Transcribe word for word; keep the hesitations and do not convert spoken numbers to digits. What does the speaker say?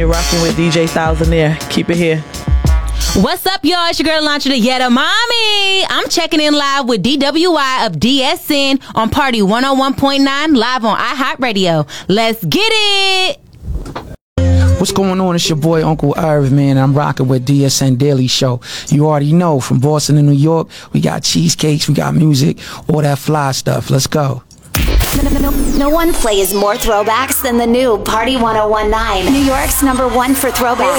You're rocking with D J Styles in there. Keep it here. What's up, y'all? It's your girl, Lantra the Yetta Mommy. I'm checking in live with D W I of D S N on Party one oh one point nine live on iHeartRadio. Let's get it. What's going on? It's your boy Uncle Irv, man. I'm rocking with D S N Daily Show. You already know, from Boston to New York, we got cheesecakes, we got music, all that fly stuff. Let's go. No, no, no, no one plays more throwbacks than the new Party one oh one point nine, New York's number one for throwbacks.